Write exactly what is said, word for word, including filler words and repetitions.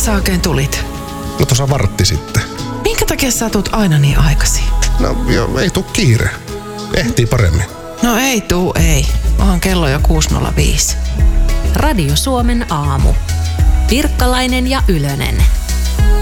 sä oikein tulit? No tuossa vartti sitten. Minkä takia sä tuut aina niin aikaisin? No joo, ei tuu kiire. Ehtii paremmin. No ei tuu, ei. Onhan kello jo kuusi nolla viisi. Radio Suomen aamu. Pirkkalainen ja Ylönen.